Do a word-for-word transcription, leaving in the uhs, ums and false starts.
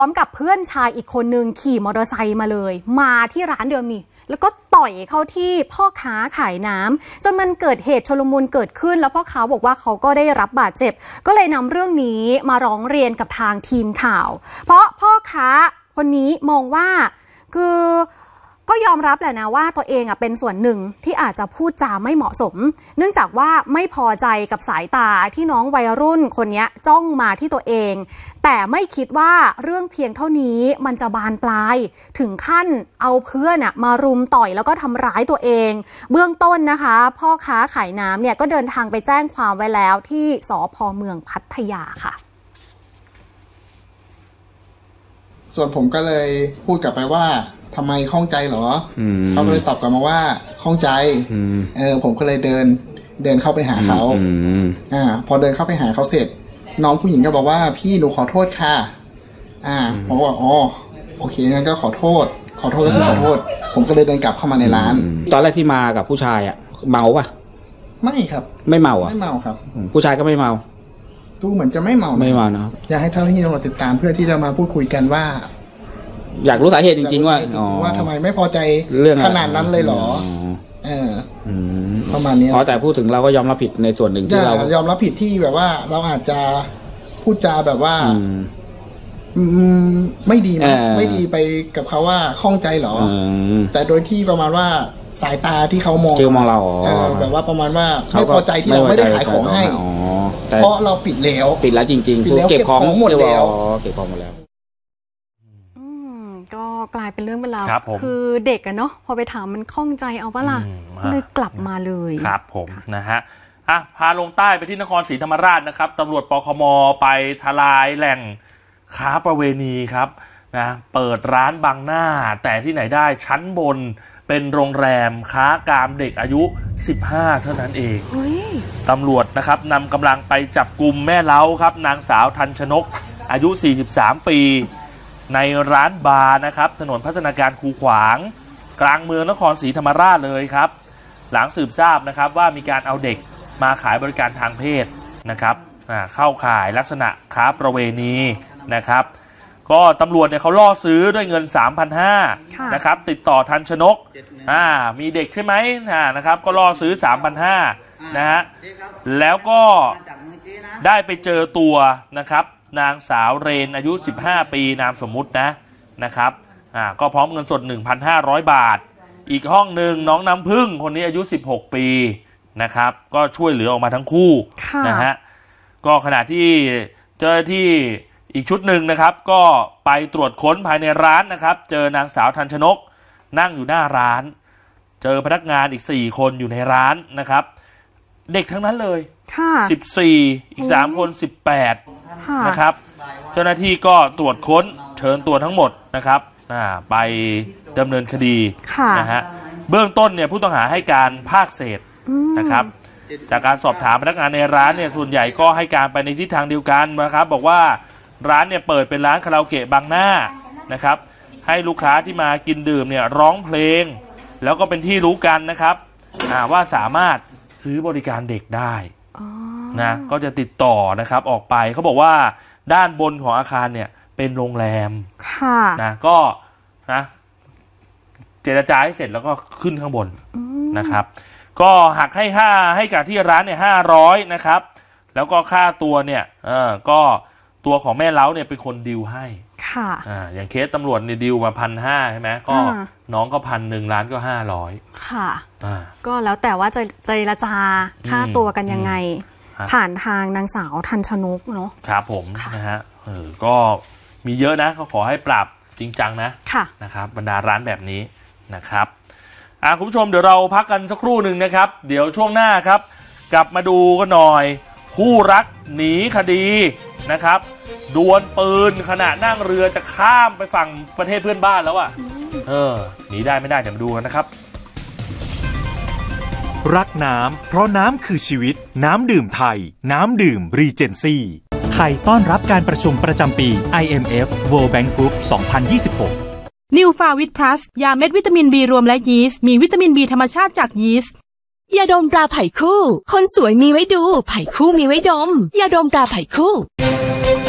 พร้อมกับเพื่อนชายอีกคนนึงขี่มอเตอร์ไซค์มาเลยมาที่ร้านเดิมนี่แล้วก็ต่อยเข้าที่พ่อค้าขายน้ำจนมันเกิดเหตุชุลมุนเกิดขึ้นแล้วพ่อค้าบอกว่าเขาก็ได้รับบาดเจ็บก็เลยนำเรื่องนี้มาร้องเรียนกับทางทีมข่าวเพราะพ่อค้าคนนี้มองว่าคือก็ยอมรับแหละนะว่าตัวเองอ่ะเป็นส่วนหนึ่งที่อาจจะพูดจาไม่เหมาะสมเนื่องจากว่าไม่พอใจกับสายตาที่น้องวัยรุ่นคนนี้จ้องมาที่ตัวเองแต่ไม่คิดว่าเรื่องเพียงเท่านี้มันจะบานปลายถึงขั้นเอาเพื่อนอ่ะมารุมต่อยแล้วก็ทำร้ายตัวเองเบื้องต้นนะคะพ่อค้าขายน้ำเนี่ยก็เดินทางไปแจ้งความไว้แล้วที่สภ.เมืองพัทยาค่ะส่วนผมก็เลยพูดกลับไปว่าทำไมข้องใจเหรอเขาก็เลยตอบกลับมาว่าข้องใจเออผมก็เลยเดินเดินเข้าไปหาเขาอ่าพอเดินเข้าไปหาเขาเสร็จน้องผู้หญิงก็บอกว่าพี่หนูขอโทษค่ะอ่าผมก็บอกอ๋อโอเคงั้นก็ขอโทษขอโทษก็คือขอโทษผมก็เลยเดินกลับเข้ามาในร้านตอนแรกที่มากับผู้ชายอ่ะเมาป่ะไม่ครับไม่เมาอ่ะไม่เมาครับผู้ชายก็ไม่เมาดูเหมือนจะไม่เมาไม่เมานะอยากให้เท่าที่เราติดตามเพื่อที่จะมาพูดคุยกันว่าอยากรู้สาเหตุจริงๆว่าว่าทำไมไม่พอใจเรื่องขนาดนั้นเลยเหรอเออประมาณนี้อ๋อแต่พูดถึงเราก็ยอมรับผิดในส่วนหนึ่งที่เรายอมรับผิดที่แบบว่าเราอาจจะพูดจาแบบว่าไม่ดีนะไม่ดีไปกับเขาว่าข้องใจเหรอแต่โดยที่ประมาณว่าสายตาที่เขามองเจอมองเราแบบว่าประมาณว่าไม่พอใจที่เราไม่ได้ขายของให้เพราะเราปิดแล้วปิดแล้วจริงๆเก็บของหมดแล้วเก็บของหมดแล้วก็กลายเป็นเรื่องเป็นราวคือเด็กอะเนาะพอไปถามมันข้องใจเอาปะล่ะเลยกลับมาเลยครับผมนะฮะอ่ะพาลงใต้ไปที่นครศรีธรรมราชนะครับตำรวจปคม.ไปทลายแหล่งค้าประเวณีครับนะเปิดร้านบังหน้าแต่ที่ไหนได้ชั้นบนเป็นโรงแรมค้ากามเด็กอายุสิบห้าเท่านั้นเองตำรวจนะครับนำกำลังไปจับกุมแม่เล้าครับนางสาวทันชนกอายุสี่สิบสามปีในร้านบาร์นะครับถนนพัฒนาการคูขวางกลางเมืองนครศรีธรรมราชเลยครับหลังสืบทราบนะครับว่ามีการเอาเด็กมาขายบริการทางเพศนะครับเข้าข่ายลักษณะค้าประเวณีนะครับก็ตำรวจเนี่ยเขาล่อซื้อด้วยเงิน สามพันห้าร้อย นะครับติดต่อทันชนกอ่ามีเด็กใช่ไหมนะครับก็ล่อซื้อ สามพันห้าร้อย นะฮะแล้วก็ได้ไปเจอตัวนะครับนางสาวเรนอายุสิบห้าปีนามสมมุตินะนะครับอ่าก็พร้อมเงินสด หนึ่งพันห้าร้อย บาทอีกห้องหนึ่งน้องน้ำพึ่งคนนี้อายุสิบหกปีนะครับก็ช่วยเหลือออกมาทั้งคู่นะฮะก็ขณะที่เจ้าหน้าที่อีกชุดหนึ่งนะครับก็ไปตรวจค้นภายในร้านนะครับเจอนางสาวทันชนกนั่งอยู่หน้าร้านเจอพนักงานอีกสี่คนอยู่ในร้านนะครับเด็กทั้งนั้นเลยสิบสี่อีกสามคนสิบแปดนะครับเจ้าหน้าที่ก็ตรวจค้นเชิญตัวทั้งหมดนะครับไปดำเนินคดีนะฮะเบื้องต้นเนี่ยผู้ต้องหาให้การภาคเศษนะครับจากการสอบถามพนักงานในร้านเนี่ยส่วนใหญ่ก็ให้การไปในทิศทางเดียวกันนะครับบอกว่าร้านเนี่ยเปิดเป็นร้านคาราโอเกะบางหน้านะครับให้ลูกค้าที่มากินดื่มเนี่ยร้องเพลงแล้วก็เป็นที่รู้กันนะครับว่าสามารถซื้อบริการเด็กได้นะก็จะติดต่อนะครับออกไปเขาบอกว่าด้านบนของอาคารเนี่ยเป็นโรงแรมนะก็นะเจรจาให้เสร็จแล้วก็ขึ้นข้างบนนะครับก็หักให้ห้าให้กับที่ร้านเนี่ยห้าร้อยนะครับแล้วก็ค่าตัวเนี่ยเออก็ตัวของแม่เล้าเนี่ยเป็นคนดิวให้ค่ะอ่าอย่างเคสตำรวจเนี่ยดิวมาพันห้าใช่ไหมก็น้องก็พันหนึ่งร้านก็ห้าร้อยค่ะอ่าก็แล้วแต่ว่าจะเจรจาค่าตัวกันยังไงผ่านทางนางสาวทันชนกเนาะครับผมนะฮะเออก็มีเยอะนะเขาขอให้ปรับจริงจังนะค่ะนะครับบรรดาร้านแบบนี้นะครับอ่าคุณผู้ชมเดี๋ยวเราพักกันสักครู่หนึ่งนะครับเดี๋ยวช่วงหน้าครับกลับมาดูกันหน่อยคู่รักหนีคดีนะครับดวลปืนขณะนั่งเรือจะข้ามไปฝั่งประเทศเพื่อนบ้านแล้วอ่ะเออหนีได้ไม่ได้เดี๋ยวมาดูกันนะครับรักน้ำเพราะน้ำคือชีวิตน้ำดื่มไทยน้ำดื่มรีเจนซี่ไทยต้อนรับการประชุมประจำปี ไอ เอ็ม เอฟ World Bank Group สองพันยี่สิบหกนิวฟาวิตพลัสยาเม็ดวิตามิน B รวมและยีสต์มีวิตามิน B ธรรมชาติจากยีสต์ยาดมตราไผ่คู่คนสวยมีไว้ดูไผ่คู่มีไว้ดมยาดมตราไผ่คู่